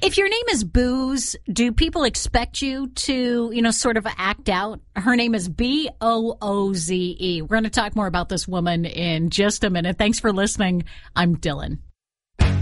If your name is Booze, do people expect you to, sort of act out? Her name is Booze. We're going to talk more about this woman in just a minute. Thanks for listening. I'm Dylan.